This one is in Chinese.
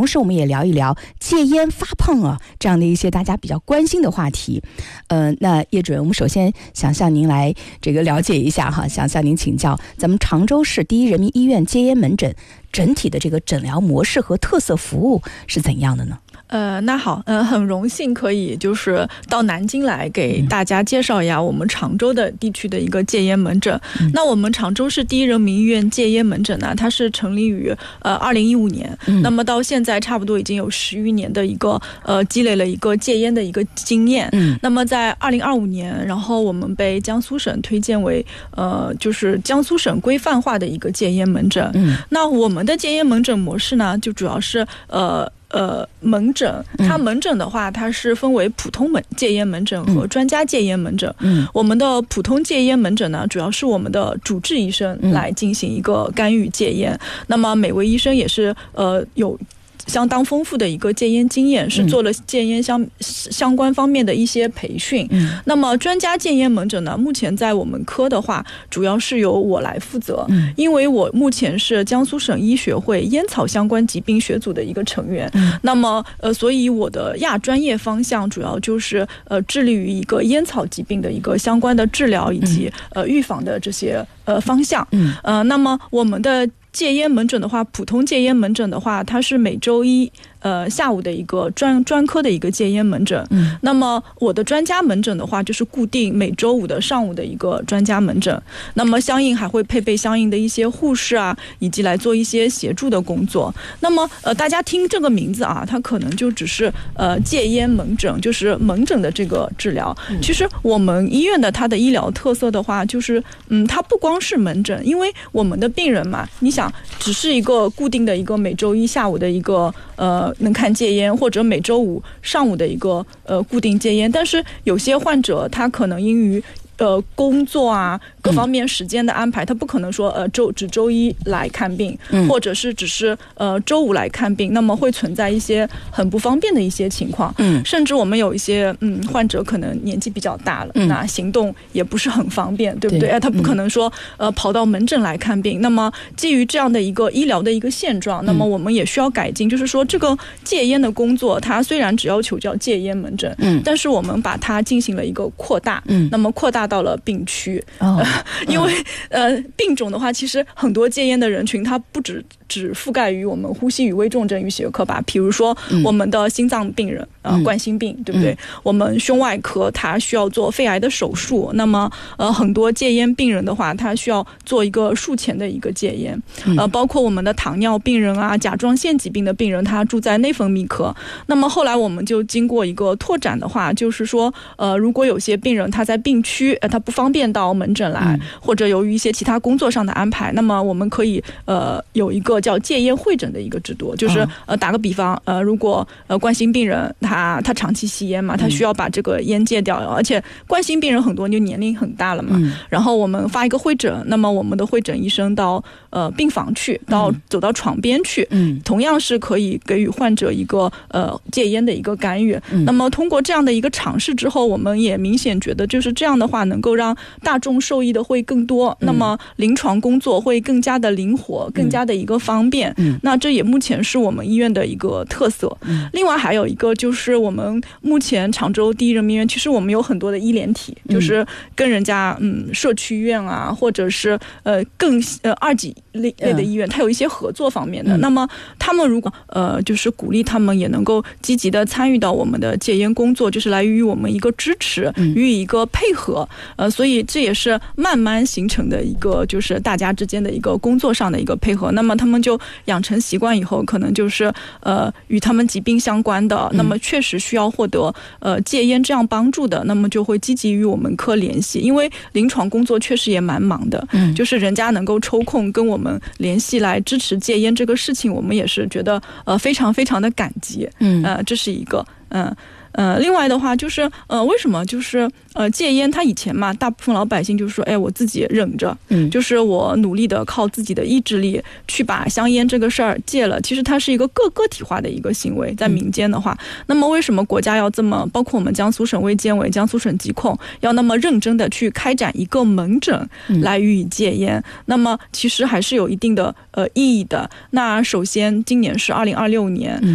时我们也聊一聊戒烟发胖啊这样的一些大家比较关心的话题。那叶主任，我们首先想向您来这个了解一下哈，想向您请教，咱们常州市第一人民医院戒烟门诊整体的这个诊疗模式和特色服务是怎样的呢？ 那好，很荣幸可以就是到南京来给大家介绍一下我们常州的地区的一个戒烟门诊。那我们常州市第一人民医院戒烟门诊呢，它是成立于2015年，那么到现在差不多已经有10余年的一个积累了一个戒烟的一个经验。那么在2025年，然后我们被江苏省推荐为就是江苏省规范化的一个戒烟门诊。那我们的戒烟门诊模式呢，就主要是门诊，它门诊的话，它是分为普通戒烟门诊和专家戒烟门诊。我们的普通戒烟门诊呢，主要是我们的主治医生来进行一个干预戒烟。那么每位医生也是有相当丰富的一个戒烟经验，是做了戒烟相关方面的一些培训。那么专家戒烟门诊呢，目前在我们科的话，主要是由我来负责，因为我目前是江苏省医学会烟草相关疾病学组的一个成员。那么所以我的亚专业方向主要就是致力于一个烟草疾病的一个相关的治疗以及预防的这些方向。那么我们的戒烟门诊的话，普通戒烟门诊的话，它是每周一下午的一个专科的一个戒烟门诊。那么我的专家门诊的话，就是固定每周五的上午的一个专家门诊。那么相应还会配备相应的一些护士啊，以及来做一些协助的工作。那么大家听这个名字啊，它可能就只是戒烟门诊，就是门诊的这个治疗。其实我们医院的它的医疗特色的话，就是它不光是门诊，因为我们的病人嘛，你想只是一个固定的一个每周一下午的一个能看戒烟，或者每周五上午的一个固定戒烟，但是有些患者他可能因于工作啊各方面时间的安排，他不可能说只周一来看病，或者是只是周五来看病，那么会存在一些很不方便的一些情况。甚至我们有一些患者可能年纪比较大了，那行动也不是很方便，对不对？他不可能说跑到门诊来看病。那么基于这样的一个医疗的一个现状，那么我们也需要改进，就是说这个戒烟的工作，它虽然只要求叫戒烟门诊，但是我们把它进行了一个扩大，那么扩大到了病区。因为病种的话，其实很多戒烟的人群，它不只覆盖于我们呼吸与危重症与血科吧，比如说我们的心脏病人，冠心病，对不对？我们胸外科它需要做肺癌的手术，那么很多戒烟病人的话，他需要做一个术前的一个戒烟。包括我们的糖尿病人啊、甲状腺疾病的病人，他住在内分泌科。那么后来我们就经过一个拓展的话，就是说如果有些病人他在病区，他不方便到门诊来，或者由于一些其他工作上的安排，那么我们可以有一个叫戒烟会诊的一个制度，就是打个比方，如果冠心病人他长期吸烟嘛，他需要把这个烟戒掉，而且冠心病人很多就年龄很大了嘛，然后我们发一个会诊，那么我们的会诊医生到病房去，走到床边去，同样是可以给予患者一个戒烟的一个干预。那么通过这样的一个尝试之后，我们也明显觉得就是这样的话能够让大众受益的会更多，那么临床工作会更加的灵活，更加的一个方便。那这也目前是我们医院的一个特色。另外还有一个就是我们目前常州第一人民医院，其实我们有很多的医联体，就是跟人家社区医院啊，或者是更二级类的医院，它有一些合作方面的。那么他们如果就是鼓励他们也能够积极的参与到我们的戒烟工作，就是来予以我们一个支持，予以一个配合。所以这也是慢慢形成的一个就是大家之间的一个工作上的一个配合。那么他们就养成习惯以后，可能就是与他们疾病相关的，那么确实需要获得戒烟这样帮助的，那么就会积极与我们科联系。因为临床工作确实也蛮忙的，就是人家能够抽空跟我们联系来支持戒烟这个事情，我们也是觉得非常非常的感激。这是一个另外的话就是为什么就是戒烟，他以前嘛，大部分老百姓就是说，我自己忍着，就是我努力的靠自己的意志力去把香烟这个事儿戒了。其实它是一个个体化的一个行为，在民间的话，那么为什么国家要这么，包括我们江苏省卫健委、江苏省疾控要那么认真的去开展一个门诊来予以戒烟？那么其实还是有一定的意义的。那首先今年是2026年，